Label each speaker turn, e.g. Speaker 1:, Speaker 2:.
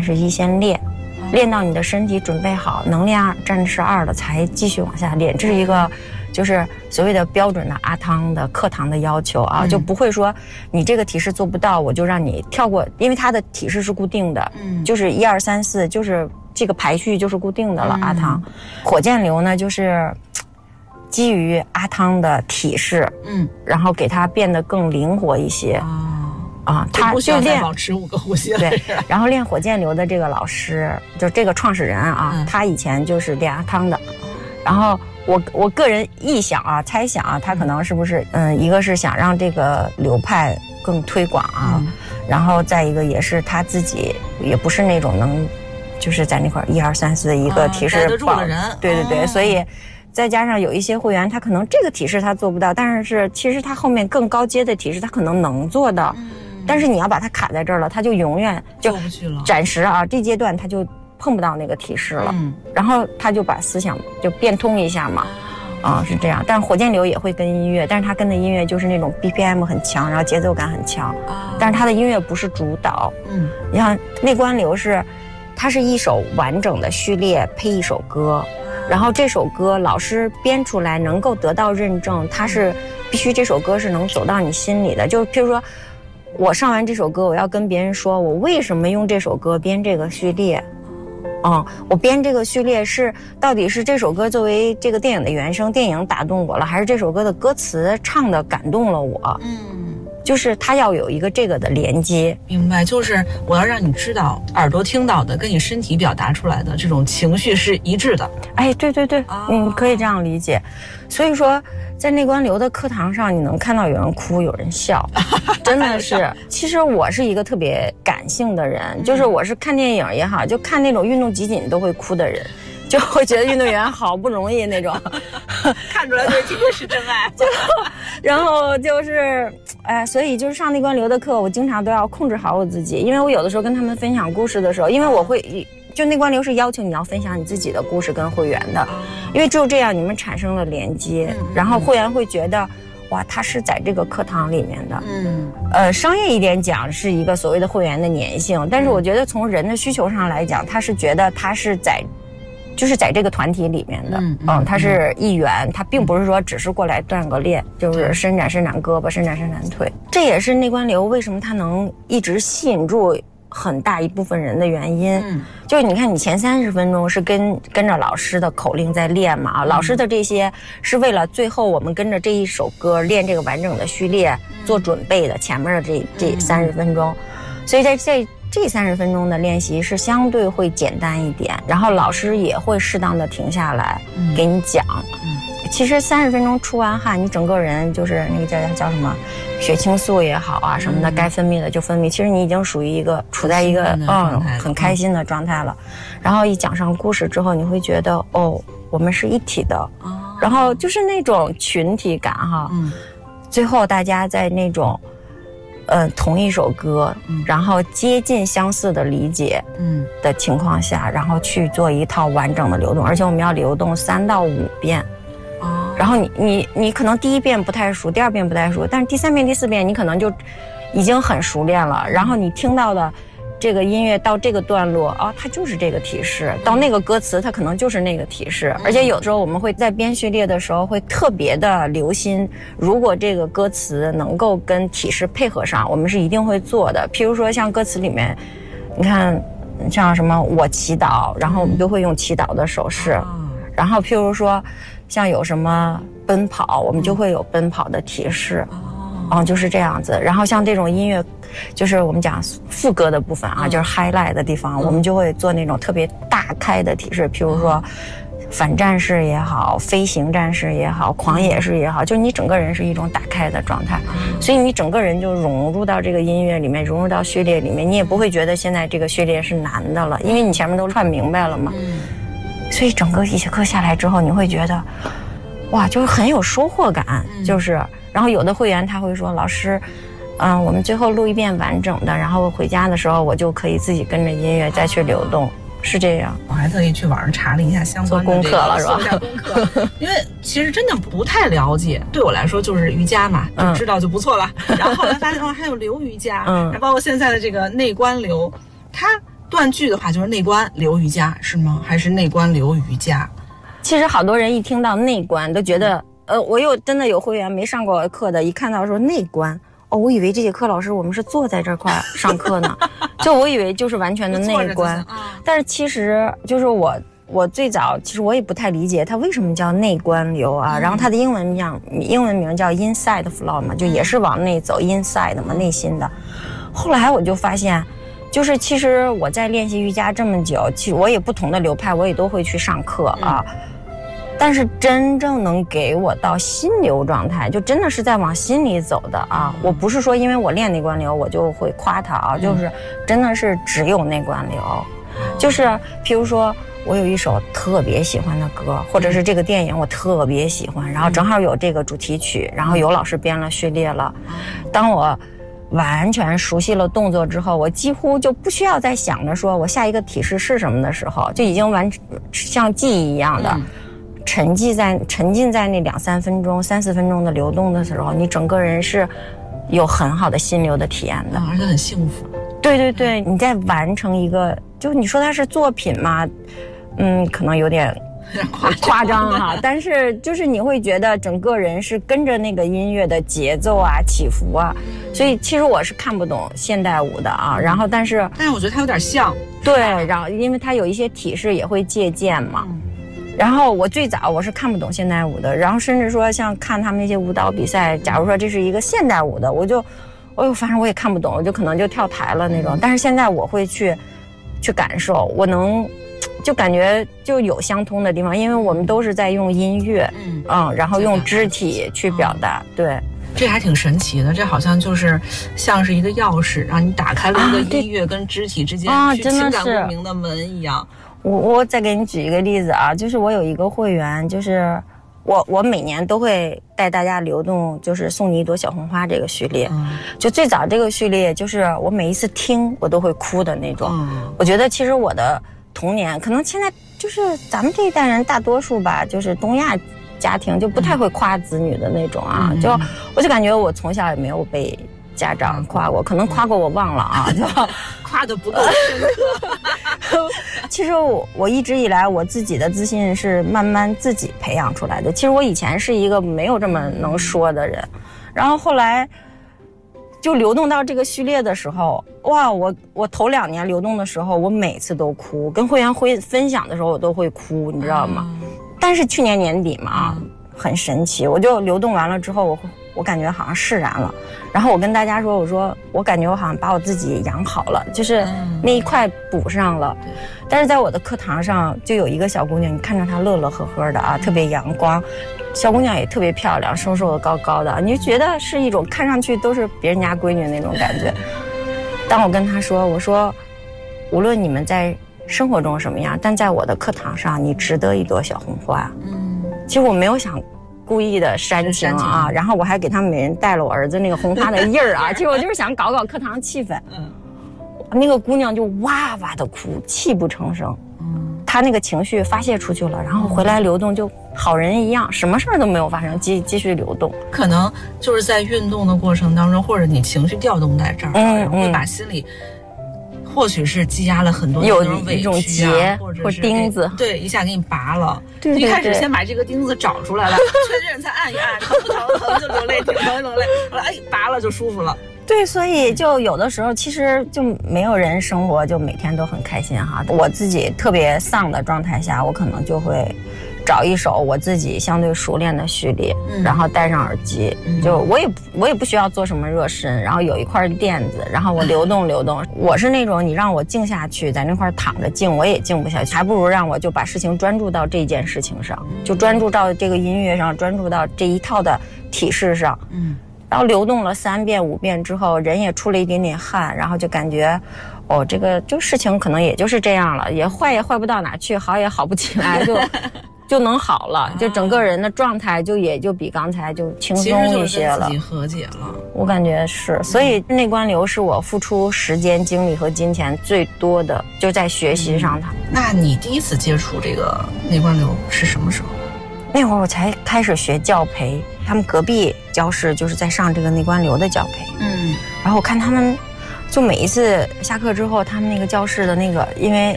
Speaker 1: 31先练，练到你的身体准备好，能练战士2了才继续往下练。这是一个就是所谓的标准的阿汤的课堂的要求啊，就不会说你这个体式做不到我就让你跳过，因为它的体式是固定的，就是1、2、3、4，就是这个排序就是固定的了。阿汤火箭流呢就是基于阿汤的体式，然后给它变得更灵活一些。他就练
Speaker 2: 保持5个呼吸了。
Speaker 1: 对，然后练火箭流的这个老师，就这个创始人啊，他以前就是练阿汤的。然后我个人臆想啊，猜想啊，他可能是不是一个是想让这个流派更推广啊，然后再一个也是他自己也不是那种能就是在那块1、2、3、4的一个体式
Speaker 2: 带得住的人。
Speaker 1: 对，所以。再加上有一些会员，他可能这个体式他做不到，但是其实他后面更高阶的体式他可能能做到，但是你要把它卡在这儿了，他就永远就暂时啊这阶段他就碰不到那个体式了，然后他就把思想就变通一下嘛，是这样。但是火箭流也会跟音乐，但是他跟的音乐就是那种 BPM 很强，然后节奏感很强，但是他的音乐不是主导，你像内观流它是一首完整的序列配一首歌。然后这首歌老师编出来能够得到认证，它是必须这首歌是能走到你心里的。就譬如说我上完这首歌，我要跟别人说我为什么用这首歌编这个序列，我编这个序列是到底是这首歌作为这个电影的原声，电影打动我了，还是这首歌的歌词唱的感动了我？就是它要有一个这个的连接。
Speaker 2: 明白，就是我要让你知道耳朵听到的跟你身体表达出来的这种情绪是一致的。
Speaker 1: 哎，对，可以这样理解。所以说在内观流的课堂上，你能看到有人哭有人笑，真的是。其实我是一个特别感性的人，就是我是看电影也好，就看那种运动集锦都会哭的人，就会觉得运动员好不容易那种
Speaker 2: 看出来这今天是真爱。
Speaker 1: 然后就是所以就是上内观流的课，我经常都要控制好我自己，因为我有的时候跟他们分享故事的时候，因为我会就内观流是要求你要分享你自己的故事跟会员的，因为只有这样你们产生了连接，然后会员会觉得哇，他是在这个课堂里面的。商业一点讲是一个所谓的会员的粘性，但是我觉得从人的需求上来讲，他是觉得他是就是在这个团体里面的，他是一员，他并不是说只是过来锻个炼，就是伸展胳膊，伸展腿。这也是内观流为什么他能一直吸引住很大一部分人的原因。就是你看你前30分钟是跟着老师的口令在练嘛，老师的这些是为了最后我们跟着这一首歌练这个完整的序列做准备的，前面的这30分钟。所以在这30分钟的练习是相对会简单一点，然后老师也会适当的停下来给你讲。其实30分钟出完汗，你整个人就是那个叫什么血清素也好啊什么的，该分泌的就分泌。其实你已经属于处在一个很开心的状态了。然后一讲上故事之后，你会觉得我们是一体的，然后就是那种群体感哈。最后大家在那种同一首歌，然后接近相似的理解的情况下，然后去做一套完整的流动，而且我们要流动3到5遍。然后你可能第1遍不太熟，第2遍不太熟，但是第3遍第4遍你可能就已经很熟练了。然后你听到的这个音乐到这个段落它就是这个体式，到那个歌词它可能就是那个体式。而且有时候我们会在编序列的时候会特别的留心，如果这个歌词能够跟体式配合上，我们是一定会做的。譬如说像歌词里面你看像什么我祈祷，然后我们都会用祈祷的手势。然后譬如说像有什么奔跑，我们就会有奔跑的提示。就是这样子。然后像这种音乐，就是我们讲副歌的部分就是 highlight 的地方，我们就会做那种特别大开的提示，譬如说反战士也好，飞行战士也好，狂野士也好，就你整个人是一种打开的状态，所以你整个人就融入到这个音乐里面，融入到序列里面，你也不会觉得现在这个序列是难的了，因为你前面都串明白了嘛。所以整个一节课下来之后，你会觉得哇，就是很有收获感，就是然后有的会员他会说，老师我们最后录一遍完整的，然后回家的时候我就可以自己跟着音乐再去流动。是这样，
Speaker 2: 我还特意去网上查了一下相关的
Speaker 1: 做功课了，是吧？
Speaker 2: 做一下功课，因为其实真的不太了解，对我来说就是瑜伽嘛，就知道就不错了。然后后来发现还有流瑜伽，包括现在的这个内观流，它断句的话就是内观流瑜伽是吗？还是内观流瑜伽？
Speaker 1: 其实好多人一听到内观都觉得，我真的有会员没上过课的，一看到说内观，我以为这节课老师我们是坐在这块上课呢，就我以为就是完全的内观，但是其实就是我最早其实我也不太理解它为什么叫内观流啊，然后它的英文名叫 inside flow 嘛，就也是往内走 inside 嘛，内心的。后来我就发现，就是其实我在练习瑜伽这么久，其实我也不同的流派我也都会去上课啊。但是真正能给我到心流状态，就真的是在往心里走的啊！我不是说因为我练内观流我就会夸它啊，就是真的是只有内观流。就是譬如说我有一首特别喜欢的歌，或者是这个电影我特别喜欢，然后正好有这个主题曲，然后有老师编了序列了，当我完全熟悉了动作之后，我几乎就不需要再想着说我下一个体式是什么的时候，就已经像记忆一样的沉浸在那2-3分钟、3-4分钟的流动的时候，你整个人是有很好的心流的体验的，
Speaker 2: 而且很幸福。
Speaker 1: 对对对，你在完成一个，就你说它是作品嘛，可能有点夸张哈，但是就是你会觉得整个人是跟着那个音乐的节奏啊、起伏啊，所以其实我是看不懂现代舞的啊，然后但是
Speaker 2: 我觉得它有点像，
Speaker 1: 对，然后因为它有一些体式也会借鉴嘛。然后我最早我是看不懂现代舞的，然后甚至说像看他们那些舞蹈比赛，假如说这是一个现代舞的，反正我也看不懂，我就可能就跳台了那种。但是现在我会去感受，我能就感觉就有相通的地方，因为我们都是在用音乐，然后用肢体去表达，对。
Speaker 2: 这还挺神奇的，这好像就是像是一个钥匙，让你打开了一个音乐跟肢体之间去情感共鸣的门一样。
Speaker 1: 我再给你举一个例子啊，就是我有一个会员，就是我每年都会带大家流动，就是送你一朵小红花这个序列，就最早这个序列就是我每一次听我都会哭的那种。我觉得其实我的童年可能现在就是咱们这一代人大多数吧，就是东亚家庭就不太会夸子女的那种啊，我就感觉我从小也没有被家长夸过，可能夸过我忘了啊，就
Speaker 2: 夸得不够深刻。
Speaker 1: 其实我一直以来我自己的自信是慢慢自己培养出来的。其实我以前是一个没有这么能说的人，然后后来就流动到这个序列的时候，哇，我头2年流动的时候，我每次都哭，跟会员分享的时候我都会哭，你知道吗？但是去年年底嘛，很神奇，我就流动完了之后，我感觉好像释然了，然后我跟大家说，我说我感觉我好像把我自己养好了，就是那一块补上了。但是在我的课堂上就有一个小姑娘，你看着她乐乐呵呵的啊，特别阳光，小姑娘也特别漂亮，瘦瘦的高高的，你就觉得是一种看上去都是别人家闺女那种感觉。当我跟她说，我说无论你们在生活中什么样，但在我的课堂上你值得一朵小红花。其实我没有想故意的煽情啊，然后我还给他们每人带了我儿子那个红花的印儿啊，其实我就是想搞课堂气氛。那个姑娘就哇哇的哭，泣不成声。她那个情绪发泄出去了，然后回来流动就好人一样，什么事儿都没有发生，继续流动。
Speaker 2: 可能就是在运动的过程当中，或者你情绪调动在这儿，然后会把心里或许是积压了很多
Speaker 1: 有
Speaker 2: 那种委屈
Speaker 1: 一种结或钉子，
Speaker 2: 对，一下给你拔了。
Speaker 1: 对，
Speaker 2: 一开始先把这个钉子找出来了，确认再按一按，疼不疼？疼就流泪，挺疼流泪。后来拔了就舒服了。
Speaker 1: 对，所以就有的时候其实就没有人生活就每天都很开心哈。我自己特别丧的状态下，我可能就会找一首我自己相对熟练的序列，然后戴上耳机，就我也不需要做什么热身，然后有一块垫子，然后我流动流动。我是那种你让我静下去，在那块躺着静，我也静不下去，还不如让我就把事情专注到这件事情上，就专注到这个音乐上，专注到这一套的体式上。然后流动了3遍5遍之后，人也出了一点点汗，然后就感觉这个就事情可能也就是这样了，也坏不到哪去，好也好不起来，就能好了，就整个人的状态也就比刚才就轻松一些了，
Speaker 2: 其实就是跟自己和解了。
Speaker 1: 我感觉是，所以内观流是我付出时间精力和金钱最多的，就在学习上它。
Speaker 2: 那你第一次接触这个内观流是什么时候？
Speaker 1: 那会儿我才开始学教培，他们隔壁教室就是在上这个内观流的教培。然后我看他们就每一次下课之后，他们那个教室的那个，因为